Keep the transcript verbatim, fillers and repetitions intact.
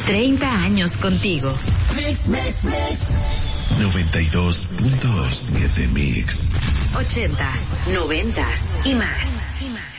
treinta años contigo. Mix, mix, mix. noventa y dos punto siete Mix. Ochentas, noventas y más. Y más.